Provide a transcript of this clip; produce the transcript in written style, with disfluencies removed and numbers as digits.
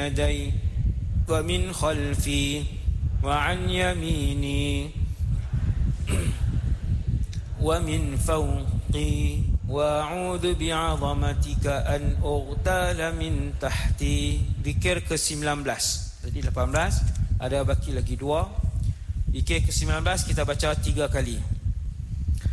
يدي ومن خلفي وعن يميني ومن فوقي وأعوذ بعظمتك أن أغتال من تحتي. Zikir ke-19. Tadi 18, ada baki lagi 2. Zikir ke-19 kita baca 3 kali.